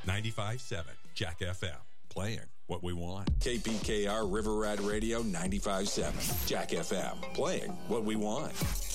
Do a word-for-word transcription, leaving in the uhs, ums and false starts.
ninety-five point seven Jack F M. Playing what we want. K P K R River Rat Radio ninety-five point seven Jack F M. Playing what we want.